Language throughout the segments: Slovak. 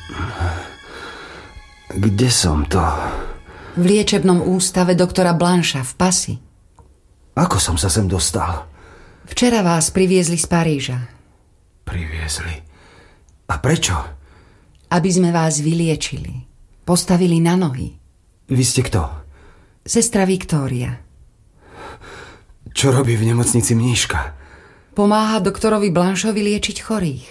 Kde som to? V liečebnom ústave doktora Blancha v Passy. Ako som sa sem dostal? Včera vás priviezli z Paríža. Priviezli? A prečo? Aby sme vás vyliečili. Postavili na nohy. Vy ste kto? Sestra Viktória. Čo robí v nemocnici mníška? Pomáha doktorovi Blanchovi liečiť chorých.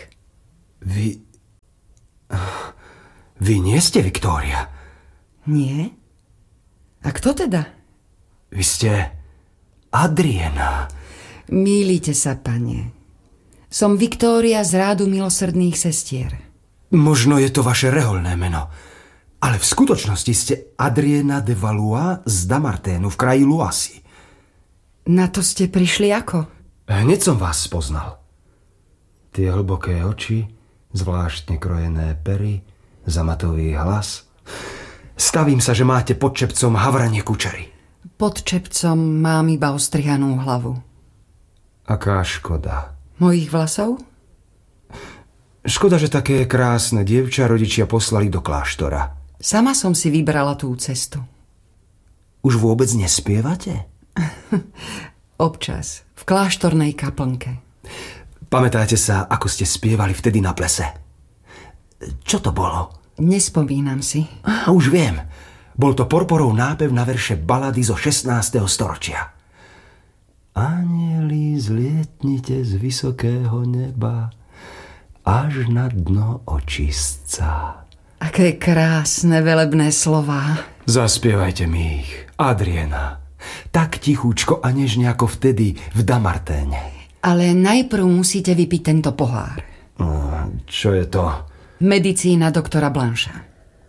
Vy nie ste Viktória? Nie? A kto teda? Vy ste Adriena. Mýlite sa, pane. Som Viktória z rádu milosrdných sestier. Možno je to vaše reholné meno, ale v skutočnosti ste Adriena de Valois z Damarténu v kraji Loisy. Na to ste prišli ako? Hneď som vás spoznal. Tie hlboké oči, zvláštne krojené pery, zamatový hlas. Stavím sa, že máte pod čepcom havranie kučery. Pod čepcom mám iba ostrihanú hlavu. Aká škoda. Mojich vlasov? Škoda, že také krásne dievča rodičia poslali do kláštora. Sama som si vybrala tú cestu. Už vôbec nespievate? Občas. V kláštornej kaplnke. Pamätáte sa, ako ste spievali vtedy na plese? Čo to bolo? Nespomínam si. Už viem. Bol to Porporov nápev na verše balady zo 16. storočia. Anieli, zlietnite z vysokého neba až na dno očistca. Aké krásne velebné slová. Zaspievajte mi ich, Adriena. Tak tichúčko a nežne ako vtedy v Damarténe. Ale najprv musíte vypiť tento pohár. Čo je to? Medicína doktora Blancha.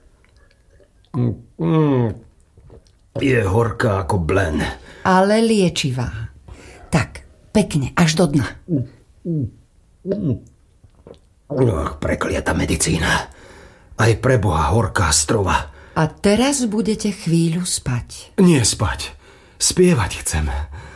Je horká ako blen. Ale liečivá. Tak, pekne, až do dna. Prekliata medicína. Aj pre Boha horká strova. A teraz budete chvíľu spať. Nie spať. Spievať chcem.